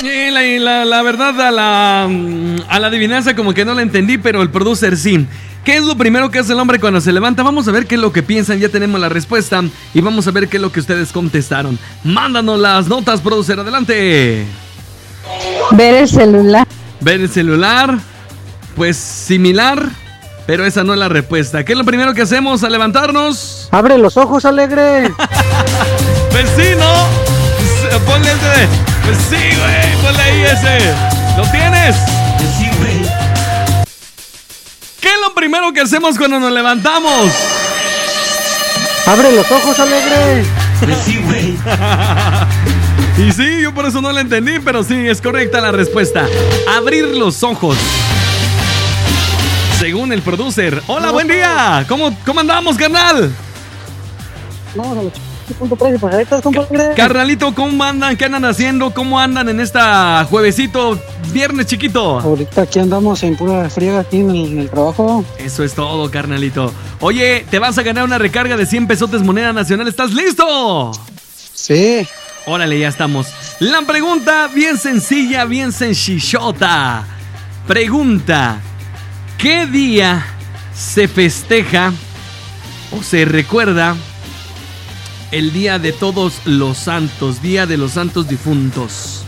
La verdad, a la adivinanza como que no la entendí, pero el producer sí. ¿Qué es lo primero que hace el hombre cuando se levanta? Vamos a ver qué es lo que piensan, ya tenemos la respuesta y vamos a ver qué es lo que ustedes contestaron. Mándanos las notas, producer, adelante. Ver el celular. Ver el celular, pues similar, pero esa no es la respuesta. ¿Qué es lo primero que hacemos al levantarnos? ¡Abre los ojos, Alegre! Pues sí, ¿no? Ponle ese. Pues sí, güey, ponle ahí ese. ¿Lo tienes? Pues sí, güey. ¿Qué es lo primero que hacemos cuando nos levantamos? ¡Abre los ojos, Alegre! Pues sí, güey. Y sí, yo por eso no la entendí, pero sí, es correcta la respuesta. Abrir los ojos. Según el producer. Hola, buen día. ¿Cómo andamos, carnal? Vamos a los 8.3 pajaritas, compadre. Carnalito, ¿cómo andan? ¿Qué andan haciendo? ¿Cómo andan en esta juevesito, viernes chiquito? Ahorita aquí andamos en pura friega aquí en el trabajo. Eso es todo, carnalito. Oye, te vas a ganar una recarga de 100 pesotes moneda nacional. ¿Estás listo? Sí. Órale, ya estamos. La pregunta bien sencilla, bien sencillota. Pregunta: ¿qué día se festeja o se recuerda el Día de Todos los Santos, Día de los Santos Difuntos?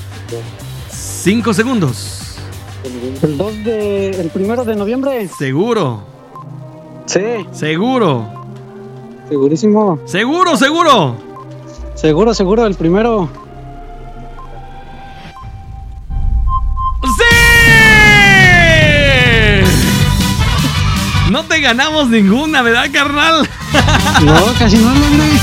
5 segundos. El 1 de noviembre. ¿Seguro? Sí. ¿Seguro? Segurísimo. ¿Seguro, seguro? Seguro, el primero. ¡Sí! No te ganamos ninguna, ¿verdad, carnal? No, casi no,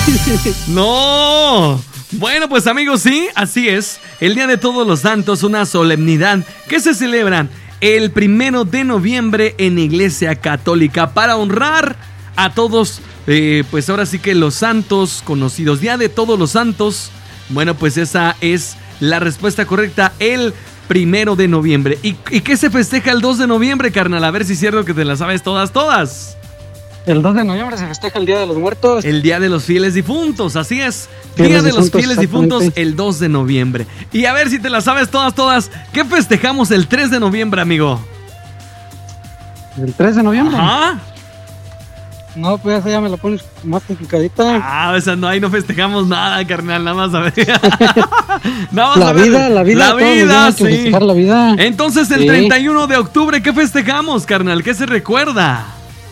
No. Bueno, pues amigos, sí, así es. El Día de Todos los Santos, una solemnidad que se celebra el 1 de noviembre en la Iglesia Católica para honrar a todos, pues ahora sí que los santos conocidos. Día de Todos los Santos. Bueno, pues esa es la respuesta correcta, el 1 de noviembre. ¿Y qué se festeja el 2 de noviembre, carnal? A ver si es cierto que te la sabes todas. El 2 de noviembre se festeja el Día de los Muertos. El Día de los Fieles Difuntos, así es. Día de los Fieles Difuntos, el 2 de noviembre. Y a ver si te la sabes todas. ¿Qué festejamos el 3 de noviembre, amigo? ¿El 3 de noviembre? Ajá. No, pues esa ya me la pones más complicadita. Ah, esa no, ahí no festejamos nada, carnal, nada más a ver. La vida, sí. Festejar la vida. Entonces, el 31 de octubre, ¿qué festejamos, carnal? ¿Qué se recuerda?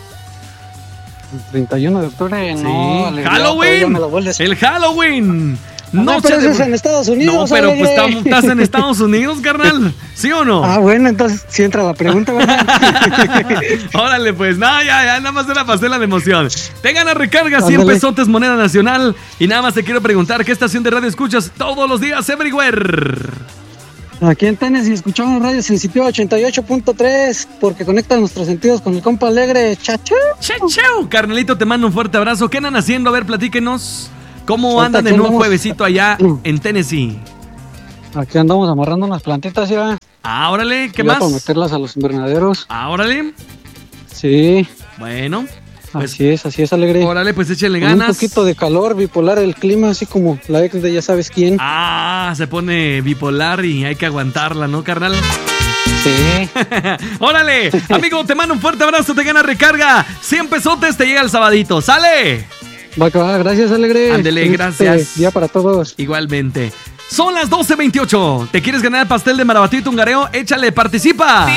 El 31 de octubre, sí. No. Alegría, ¡Halloween! El Halloween. No, pero eso es en Estados Unidos. No, pero pues estás en Estados Unidos, carnal. ¿Sí o no? Ah, bueno, entonces sí entra la pregunta, ¿verdad? Órale, pues, no, ya, nada más era para hacer la emoción. Te gana recarga 100 pesotes moneda nacional. Y nada más te quiero preguntar, ¿qué estación de radio escuchas todos los días, everywhere? Aquí en Tennessee escuchamos Radio Sensitiva 88.3 porque conecta nuestros sentidos con el compa Alegre. ¡Chachau! ¡Chachau! Carnalito, te mando un fuerte abrazo. ¿Qué andan haciendo? A ver, platíquenos. ¿Cómo andan en un juevesito allá en Tennessee? Aquí andamos amarrando unas plantitas ya. Ah, órale, ¿qué ya más? Para meterlas a los invernaderos. Ah, órale. Sí. Bueno. Pues, así es, Alegre. Órale, pues échale ganas. Un poquito de calor, bipolar el clima, así como la ex de ya sabes quién. Ah, se pone bipolar y hay que aguantarla, ¿no, carnal? Sí. Órale, amigo, te mando un fuerte abrazo, te gana recarga. 100 pesotes, te llega el sabadito. ¡Sale! Va, gracias, Alegre. Ándele, gracias. Día para todos. Igualmente. Son las 12:28. ¿Te quieres ganar el pastel de Marabatío y Tungareo? Échale, participa.